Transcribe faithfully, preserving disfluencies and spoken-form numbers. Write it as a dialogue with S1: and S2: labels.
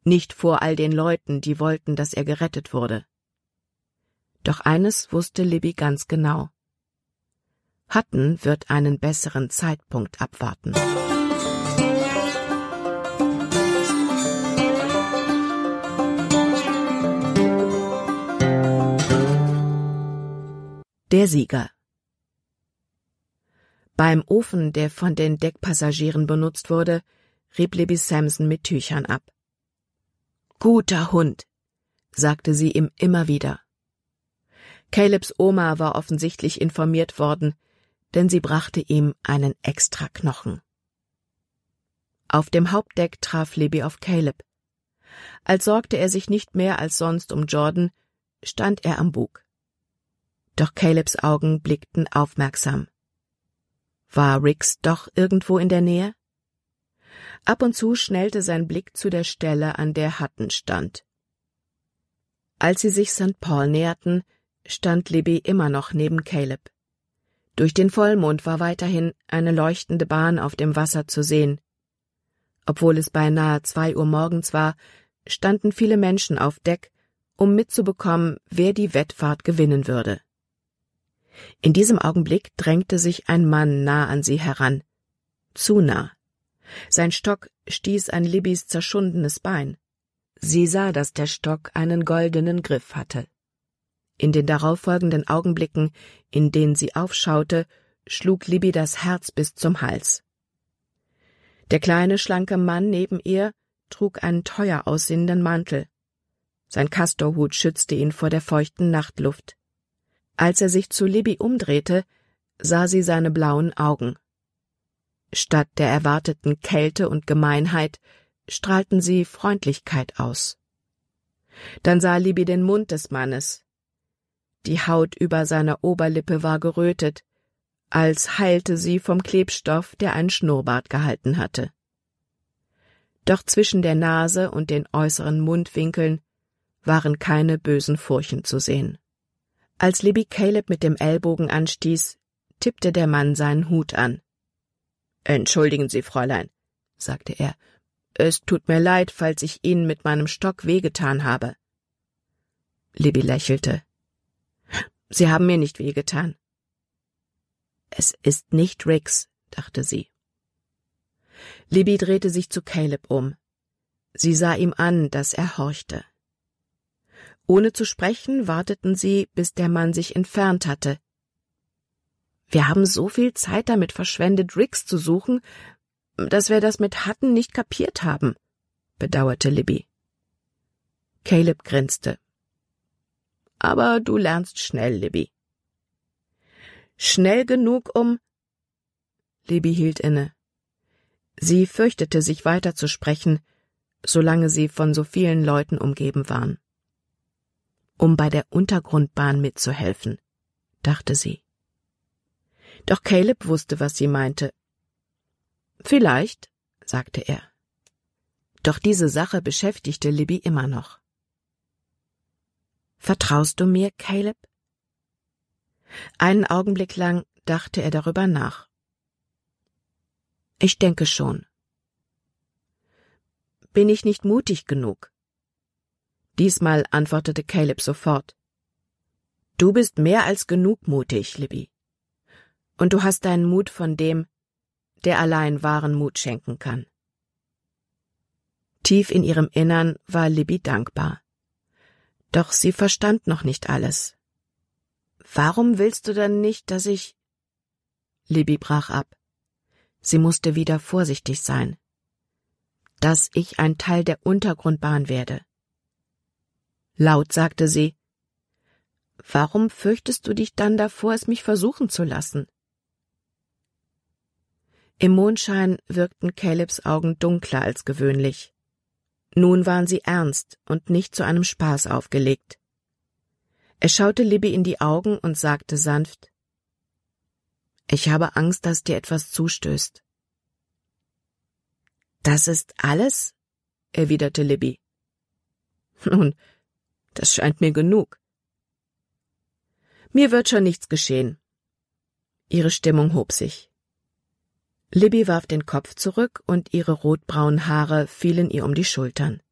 S1: Nicht vor all den Leuten, die wollten, dass er gerettet wurde. Doch eines wusste Libby ganz genau. Hutton wird einen besseren Zeitpunkt abwarten. Der Sieger. Beim Ofen, der von den Deckpassagieren benutzt wurde, rieb Libby Samson mit Tüchern ab. »Guter Hund«, sagte sie ihm immer wieder. Calebs Oma war offensichtlich informiert worden, denn sie brachte ihm einen Extraknochen. Auf dem Hauptdeck traf Libby auf Caleb. Als sorgte er sich nicht mehr als sonst um Jordan, stand er am Bug. Doch Calebs Augen blickten aufmerksam. War Rix doch irgendwo in der Nähe? Ab und zu schnellte sein Blick zu der Stelle, an der Hutton stand. Als sie sich Sankt Paul näherten, stand Libby immer noch neben Caleb. Durch den Vollmond war weiterhin eine leuchtende Bahn auf dem Wasser zu sehen. Obwohl es beinahe zwei Uhr morgens war, standen viele Menschen auf Deck, um mitzubekommen, wer die Wettfahrt gewinnen würde. In diesem Augenblick drängte sich ein Mann nah an sie heran. Zu nah. Sein Stock stieß an Libbys zerschundenes Bein. Sie sah, dass der Stock einen goldenen Griff hatte. In den darauffolgenden Augenblicken, in denen sie aufschaute, schlug Libby das Herz bis zum Hals. Der kleine, schlanke Mann neben ihr trug einen teuer aussehenden Mantel. Sein Kastorhut schützte ihn vor der feuchten Nachtluft. Als er sich zu Libby umdrehte, sah sie seine blauen Augen. Statt der erwarteten Kälte und Gemeinheit strahlten sie Freundlichkeit aus. Dann sah Libby den Mund des Mannes. Die Haut über seiner Oberlippe war gerötet, als heilte sie vom Klebstoff, der einen Schnurrbart gehalten hatte. Doch zwischen der Nase und den äußeren Mundwinkeln waren keine bösen Furchen zu sehen. Als Libby Caleb mit dem Ellbogen anstieß, tippte der Mann seinen Hut an. »Entschuldigen Sie, Fräulein«, sagte er, »es tut mir leid, falls ich Ihnen mit meinem Stock wehgetan habe.« Libby lächelte. »Sie haben mir nicht wehgetan.« »Es ist nicht Rix«, dachte sie. Libby drehte sich zu Caleb um. Sie sah ihm an, dass er horchte. Ohne zu sprechen, warteten sie, bis der Mann sich entfernt hatte. »Wir haben so viel Zeit damit verschwendet, Rix zu suchen, dass wir das mit Hutton nicht kapiert haben«, bedauerte Libby. Caleb grinste. »Aber du lernst schnell, Libby.« »Schnell genug, um…« Libby hielt inne. Sie fürchtete, sich weiterzusprechen, solange sie von so vielen Leuten umgeben waren. »Um bei der Untergrundbahn mitzuhelfen«, dachte sie. Doch Caleb wusste, was sie meinte. »Vielleicht«, sagte er. Doch diese Sache beschäftigte Libby immer noch. »Vertraust du mir, Caleb?« Einen Augenblick lang dachte er darüber nach. »Ich denke schon.« »Bin ich nicht mutig genug?« Diesmal antwortete Caleb sofort. »Du bist mehr als genug mutig, Libby. Und du hast deinen Mut von dem, der allein wahren Mut schenken kann.« Tief in ihrem Innern war Libby dankbar. Doch sie verstand noch nicht alles. »Warum willst du dann nicht, dass ich…« Libby brach ab. Sie musste wieder vorsichtig sein. »Dass ich ein Teil der Untergrundbahn werde.« Laut sagte sie, »Warum fürchtest du dich dann davor, es mich versuchen zu lassen?« Im Mondschein wirkten Calebs Augen dunkler als gewöhnlich. Nun waren sie ernst und nicht zu einem Spaß aufgelegt. Er schaute Libby in die Augen und sagte sanft, »Ich habe Angst, dass dir etwas zustößt.« »Das ist alles?« erwiderte Libby. »Nun, das scheint mir genug.« »Mir wird schon nichts geschehen.« Ihre Stimmung hob sich. Libby warf den Kopf zurück und ihre rotbraunen Haare fielen ihr um die Schultern.